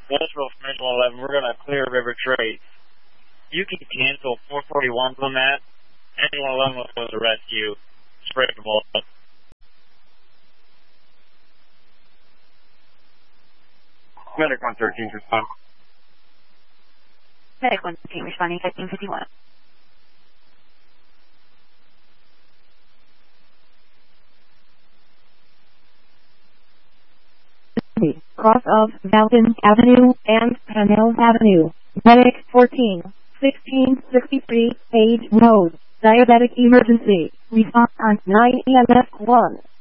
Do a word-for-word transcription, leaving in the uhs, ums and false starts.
Westboro Commercial eleven, we're going to clear River Trace. You can cancel four forty-ones on that. Anyone eleven will go to rescue. Spray the ball. Medic one thirteen, respond. Medic one thirteen, responding fifteen fifty-one. Cross of Dalton Avenue and Panel Avenue. Medic fourteen sixteen sixty-three, Page Road. Diabetic emergency. Response on nine E M S one.